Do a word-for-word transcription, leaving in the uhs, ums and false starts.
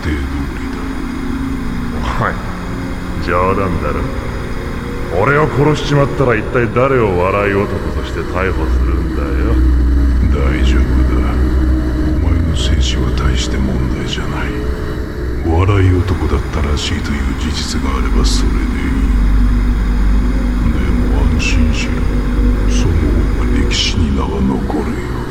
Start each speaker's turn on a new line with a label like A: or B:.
A: 定通りだ。
B: おい、冗談だろ。俺を殺しちまったら一体誰を笑い男として逮捕するんだよ。
A: 大丈夫だ。お前の生死は大して問題じゃない。笑い男だったらしいという事実があればそれで